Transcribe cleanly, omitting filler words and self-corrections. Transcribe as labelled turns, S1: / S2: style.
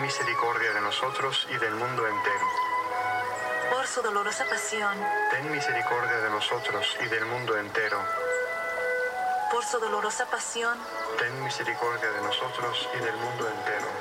S1: misericordia de nosotros y del mundo entero.
S2: Por su dolorosa pasión,
S1: Ten misericordia de nosotros y del mundo entero.
S2: por su dolorosa pasión,
S1: Ten misericordia de nosotros y del mundo entero.